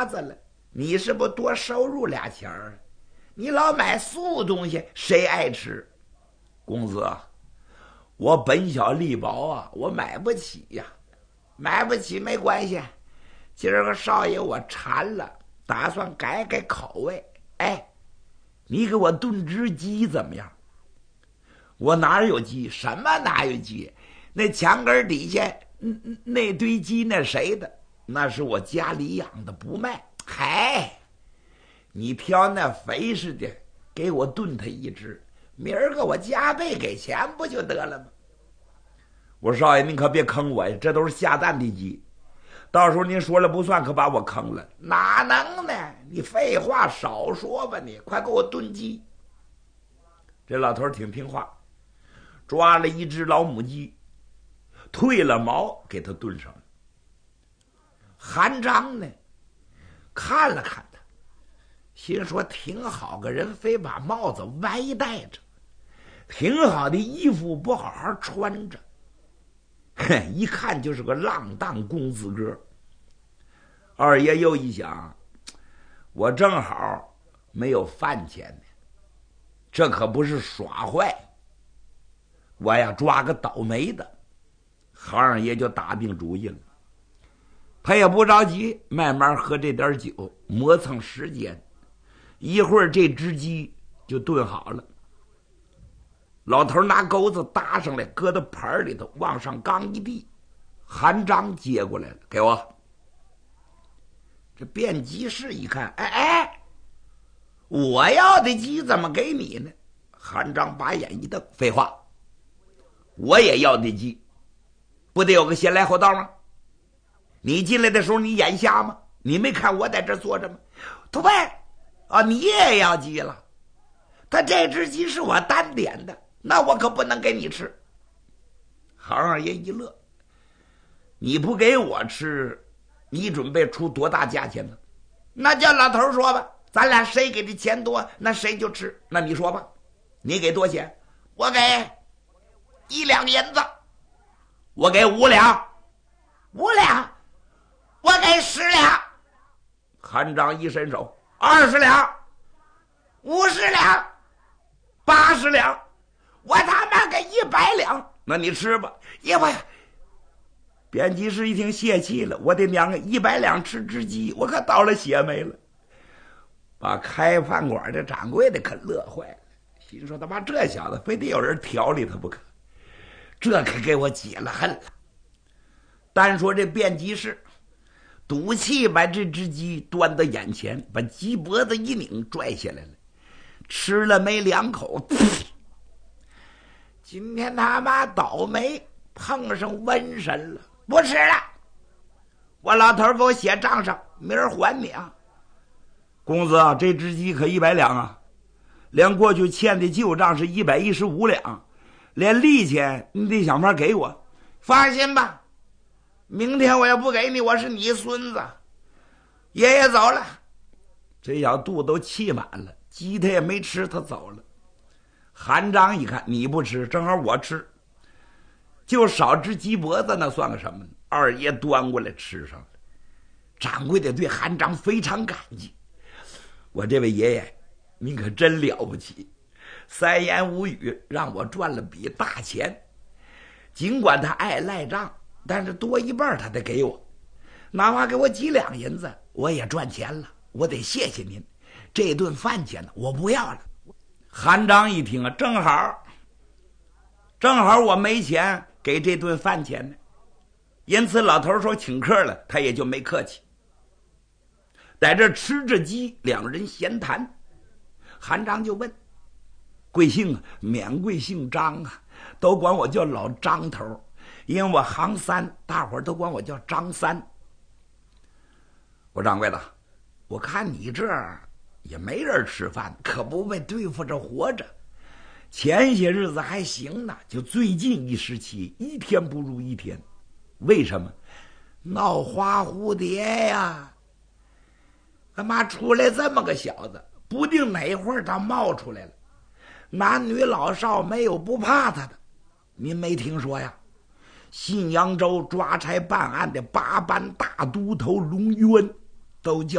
法子了，你是不多收入俩钱儿？你老买素东西，谁爱吃？公子，我本小利薄啊，我买不起呀。买不起没关系，今儿个少爷我馋了，打算改改口味。哎，你给我炖只鸡怎么样？我哪有鸡？什么哪有鸡？那墙根底下那堆鸡那谁的？那是我家里养的，不卖。嗨，你挑那肥实的给我炖它一只，明儿个我加倍给钱不就得了吗？我说少爷您可别坑我呀，这都是下蛋的鸡，到时候您说了不算，可把我坑了。哪能呢？你废话少说吧，你快给我炖鸡。这老头挺听话，抓了一只老母鸡，褪了毛给他炖上了。韩章呢看了看他，心说挺好个人，非把帽子歪戴着，挺好的衣服不好好穿着，一看就是个浪荡公子哥。二爷又一想，我正好没有饭钱呢，这可不是耍坏，我呀抓个倒霉的。韩二爷就打定主意了，他也不着急，慢慢喝这点酒，磨蹭时间，一会儿这只鸡就炖好了。老头拿钩子搭上来，搁到盘里头，往上刚一递，韩章接过来了，给我。这辩鸡士一看，哎，我要的鸡怎么给你呢？韩章把眼一瞪，废话，我也要的鸡，不得有个先来后到吗？你进来的时候你眼瞎吗？你没看我在这坐着吗？对啊，你也要鸡了？他这只鸡是我单点的，那我可不能给你吃。韩二爷一乐，你不给我吃，你准备出多大价钱呢？那叫老头说吧，咱俩谁给的钱多，那谁就吃。那你说吧，你给多少钱？我给1两银子。我给5两。5两。我给10两。韩章一伸手，20两。50两。80两。我他妈给100两。那你吃吧。编辑师一听泄气了，我的娘啊，100两吃只鸡，我可倒了血霉了。把开饭馆的掌柜的可乐坏了，心说他妈这小子非得有人调理他不可，这可给我解了恨了。单说这编辑师赌气把这只鸡端到眼前，把鸡脖子一拧，拽下来了，吃了没2口，今天他妈倒霉碰上瘟神了，不吃了，我老头给我写账上，明儿还你啊。公子啊，这只鸡可100两啊，连过去欠的旧账是115两，连利钱你得想法给我。放心吧，明天我也不给你，我是你孙子。爷爷走了。这小肚都气满了，鸡他也没吃，他走了。韩章一看你不吃，正好我吃，就少只鸡脖子，那算个什么呢？二爷端过来吃上了。掌柜的对韩章非常感激，我这位爷爷您可真了不起，三言五语让我赚了笔大钱。尽管他爱赖账，但是多一半他得给我，哪怕给我几两银子，我也赚钱了，我得谢谢您。这顿饭钱呢，我不要了。韩章一听啊，正好我没钱给这顿饭钱呢，因此老头说请客了，他也就没客气。在这吃着鸡，两人闲谈，韩章就问贵姓啊？免贵姓张啊，都管我叫老张头，因为我行三，大伙儿都管我叫张三。我掌柜的，我看你这儿也没人吃饭，可不被对付着活着。前些日子还行呢，就最近一时期一天不如一天。为什么？闹花蝴蝶呀！他妈出来这么个小子，不定哪会儿他冒出来了，男女老少没有不怕他的。您没听说呀？信阳州抓差办案的8班大都头龙渊都叫